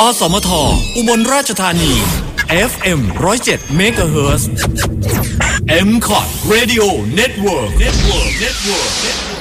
อสมทอุบลราชธานี FM 107 MHz MCOT Radio Network